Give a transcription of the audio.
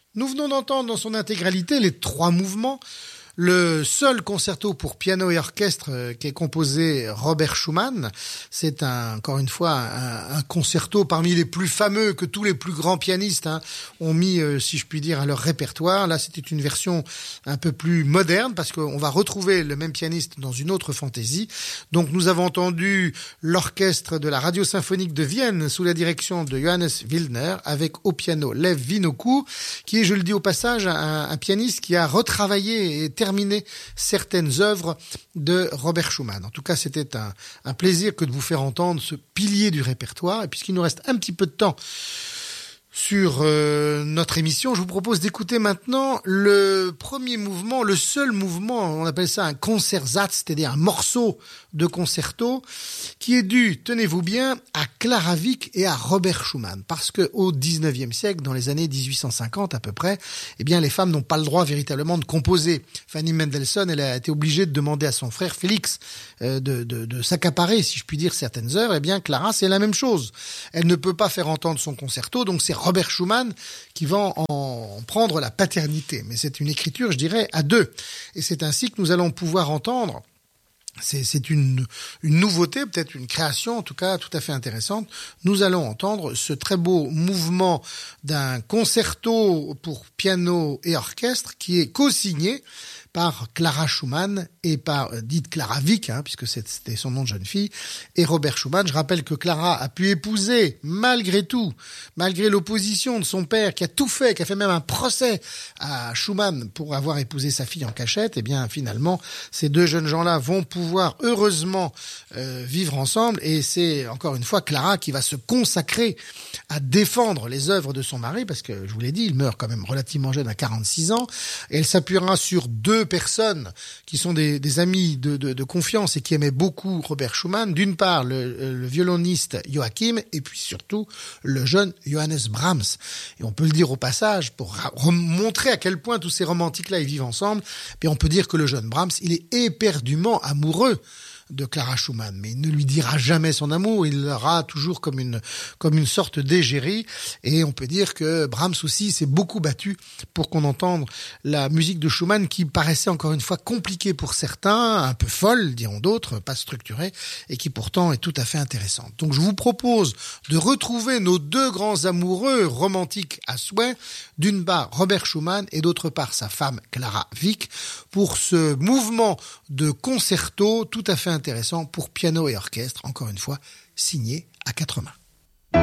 Nous venons d'entendre dans son intégralité les 3 mouvements, le seul concerto pour piano et orchestre qui est composé Robert Schumann. C'est encore une fois un concerto parmi les plus fameux que tous les plus grands pianistes ont mis, si je puis dire, à leur répertoire. Là, c'était une version un peu plus moderne parce qu'on va retrouver le même pianiste dans une autre fantaisie. Donc, nous avons entendu l'orchestre de la Radio Symphonique de Vienne sous la direction de Johannes Wildner avec au piano Lev Vinokour, qui est, je le dis au passage, un pianiste qui a retravaillé et terminé certaines œuvres de Robert Schumann. En tout cas, c'était un plaisir que de vous faire entendre ce pilier du répertoire. Et puisqu'il nous reste un petit peu de temps sur notre émission, je vous propose d'écouter maintenant le premier mouvement, le seul mouvement, on appelle ça un Concertsatz, c'est-à-dire un morceau de concerto, qui est dû, tenez-vous bien, à Clara Wieck et à Robert Schumann. Parce que au 19e siècle, dans les années 1850 à peu près, eh bien, les femmes n'ont pas le droit véritablement de composer. Fanny Mendelssohn, elle a été obligée de demander à son frère Félix de s'accaparer, si je puis dire, certaines œuvres. Eh bien, Clara, c'est la même chose. Elle ne peut pas faire entendre son concerto, donc c'est Robert Schumann qui va en prendre la paternité. Mais c'est une écriture, je dirais, à 2. Et c'est ainsi que nous allons pouvoir entendre. C'est une nouveauté, peut-être une création, en tout cas tout à fait intéressante. Nous allons entendre ce très beau mouvement d'un concerto pour piano et orchestre qui est co-signé par Clara Schumann et par dite Clara Wieck, puisque c'était son nom de jeune fille, et Robert Schumann. Je rappelle que Clara a pu épouser, malgré tout, malgré l'opposition de son père, qui a tout fait, qui a fait même un procès à Schumann pour avoir épousé sa fille en cachette. Et bien finalement, ces 2 jeunes gens-là vont pouvoir heureusement vivre ensemble. Et c'est encore une fois Clara qui va se consacrer à défendre les œuvres de son mari, parce que je vous l'ai dit, il meurt quand même relativement jeune à 46 ans. Et elle s'appuiera sur 2 personnes qui sont des amis de confiance et qui aimaient beaucoup Robert Schumann. D'une part, le violoniste Joachim, et puis surtout le jeune Johannes Brahms. Et on peut le dire au passage, pour montrer à quel point tous ces romantiques-là ils vivent ensemble, puis on peut dire que le jeune Brahms, il est éperdument amoureux de Clara Schumann, mais il ne lui dira jamais son amour, il l'aura toujours comme une sorte d'égérie. Et on peut dire que Brahms aussi s'est beaucoup battu pour qu'on entende la musique de Schumann, qui paraissait encore une fois compliquée pour certains, un peu folle, diront d'autres, pas structurée, et qui pourtant est tout à fait intéressante. Donc je vous propose de retrouver nos 2 grands amoureux romantiques à souhait, d'une part Robert Schumann et d'autre part sa femme Clara Wieck, pour ce mouvement de concerto tout à fait intéressant pour piano et orchestre, encore une fois, signé à 4 mains.